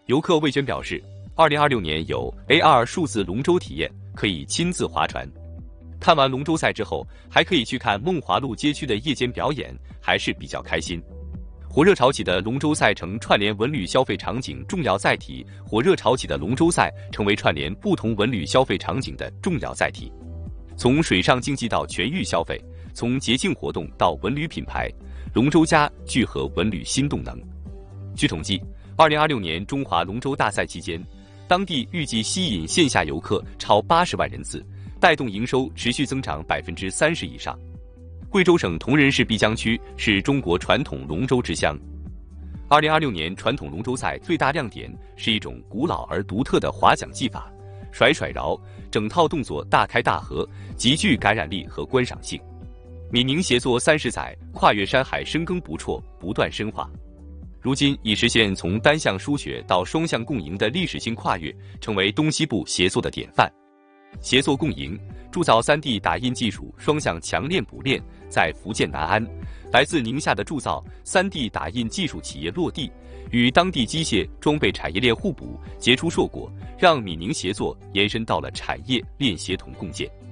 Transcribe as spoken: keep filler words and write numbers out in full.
游客魏娟表示，二零二六年有 A R 数字龙舟体验，可以亲自划船。看完龙舟赛之后，还可以去看梦华路街区的夜间表演，还是比较开心。火热潮起的龙舟赛成串联文旅消费场景重要载体，火热潮起的龙舟赛成为串联不同文旅消费场景的重要载体。从水上经济到全域消费，从节庆活动到文旅品牌，龙舟家聚合文旅新动能。据统计，二零二六年中华龙舟大赛期间，当地预计吸引线下游客超八十万人次，带动营收持续增长百分之三十以上。贵州省铜仁市碧江区是中国传统龙舟之乡。二零二六年传统龙舟赛最大亮点是一种古老而独特的划桨技法，甩甩绕，整套动作大开大合，极具感染力和观赏性。闽宁协作三十载，跨越山海，深耕不辍，不断深化。如今已实现从单向输血到双向共赢的历史性跨越，成为东西部协作的典范。协作共赢，铸造 三 D 打印技术双向强链补链在福建南安，来自宁夏的铸造 三 D 打印技术企业落地，与当地机械装备产业链互补，结出硕果，让闽宁协作延伸到了产业链协同共建。